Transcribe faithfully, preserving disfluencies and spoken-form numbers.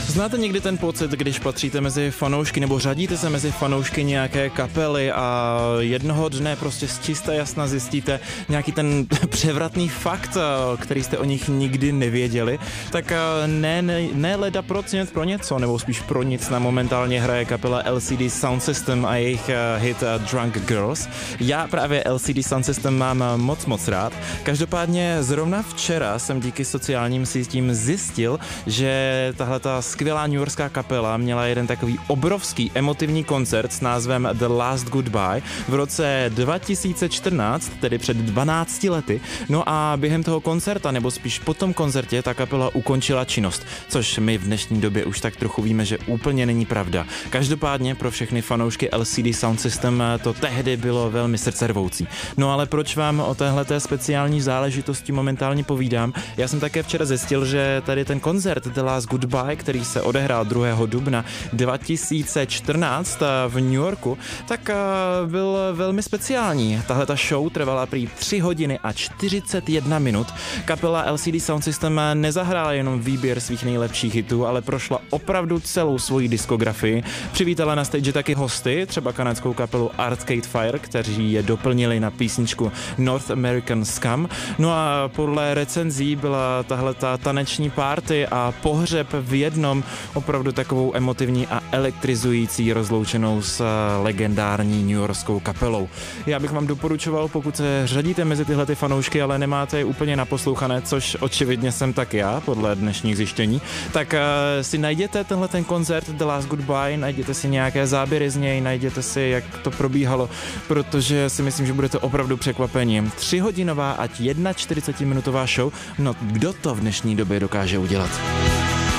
Znáte někdy ten pocit, když patříte mezi fanoušky nebo řadíte se mezi fanoušky nějaké kapely a jednoho dne prostě z čista jasna zjistíte nějaký ten převratný fakt, který jste o nich nikdy nevěděli, tak ne, ne, ne leda procent pro něco, nebo spíš pro nic na momentálně hraje kapela L C D Sound System a jejich hit Drunk Girls. Já právě L C D Sound System mám moc moc rád. Každopádně zrovna včera jsem díky sociálním sítím zjistil, že tahle ta skvělá newyorská kapela měla jeden takový obrovský emotivní koncert s názvem The Last Goodbye v roce dva tisíce čtrnáct, tedy před dvanácti lety. No a během toho koncerta, nebo spíš po tom koncertě, ta kapela ukončila činnost, což my v dnešní době už tak trochu víme, že úplně není pravda. Každopádně pro všechny fanoušky L C D Sound System to tehdy bylo velmi srdcervoucí. No ale proč vám o téhleté speciální záležitosti momentálně povídám? Já jsem také včera zjistil, že tady ten koncert The Last Goodbye, který se odehrál druhého dubna dva tisíce čtrnáct v New Yorku, tak byl velmi speciální. Tahle ta show trvala prý tři hodiny a čtyřicet jedna minut. Kapela L C D Sound System nezahrála jenom výběr svých nejlepších hitů, ale prošla opravdu celou svoji diskografii. Přivítala na stage taky hosty, třeba kanadskou kapelu Arcade Fire, kteří je doplnili na písničku North American Scum. No a podle recenzí byla tahle ta taneční party a pohřeb v jednom opravdu takovou emotivní a elektrizující rozloučenou s legendární newyorskou kapelou. Já bych vám doporučoval, pokud se řadíte mezi tyhle ty fanoušky, ale nemáte je úplně naposlouchané, což očividně jsem tak já, podle dnešních zjištění, tak uh, si najděte tenhle ten koncert The Last Goodbye, najděte si nějaké záběry z něj, najděte si, jak to probíhalo, protože si myslím, že budete opravdu překvapení. Třihodinová ať čtyřicetiminutová show, no kdo to v dnešní době dokáže udělat?